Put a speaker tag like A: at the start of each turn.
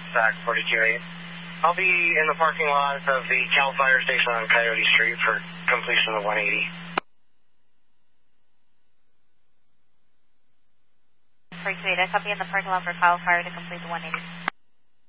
A: Zach 428. I'll be in the parking lot of the Cal Fire Station on Coyote Street for completion of 180.
B: 428, I copy in the parking lot for Cal Fire to complete the 180.